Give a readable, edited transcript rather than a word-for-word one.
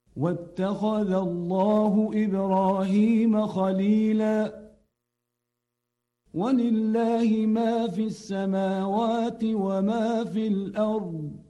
واتخذ الله إبراهيم خليلا ولله ما في السماوات وما في الأرض